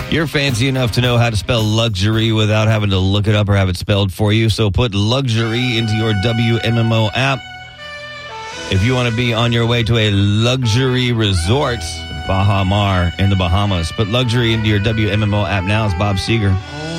You're fancy enough to know how to spell luxury without having to look it up or have it spelled for you. So put luxury into your WMMO app. If you want to be on your way to a luxury resort, Baha Mar in the Bahamas. Put luxury into your WMMO app now. It's Bob Seger.